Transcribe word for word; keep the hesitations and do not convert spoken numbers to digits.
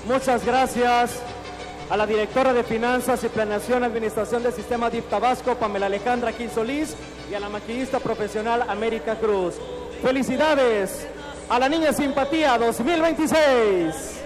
Muchas gracias a la directora de Finanzas y Planeación Administración del Sistema D I F Tabasco, Pamela Alejandra Gil Solís, y a la maquillista profesional América Cruz. Felicidades a la Niña Simpatía dos mil veintiséis.